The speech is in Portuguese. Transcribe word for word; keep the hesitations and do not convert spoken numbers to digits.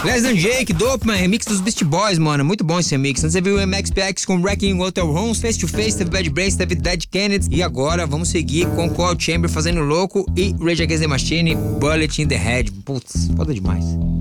Les and Jake, Dopeman, remix dos Beast Boys, mano. Muito bom esse remix. Antes você viu o M X P X com Wrecking Hotel Rooms, Face to Face, teve Bad Brains, teve Dead Kennedys. E agora vamos seguir com Coil Chamber fazendo louco e Rage Against the Machine, Bullet in the Head. Putz, foda demais.